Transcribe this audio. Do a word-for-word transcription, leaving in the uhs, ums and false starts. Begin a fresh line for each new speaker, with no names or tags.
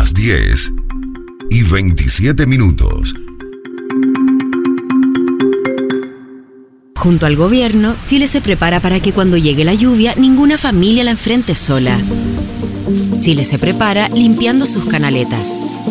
las diez y veintisiete minutos.
Junto al gobierno, Chile se prepara para que cuando llegue la lluvia, ninguna familia la enfrente sola. Chile se prepara limpiando sus canaletas.